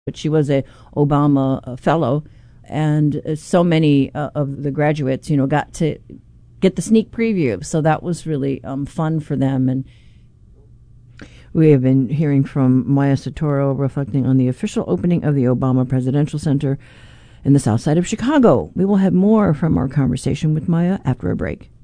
but she was a Obama fellow, and so many of the graduates, got to get the sneak preview. So that was really fun for them. And we have been hearing from Maya Satoro reflecting on the official opening of the Obama Presidential Center in the south side of Chicago. We will have more from our conversation with Maya after a break.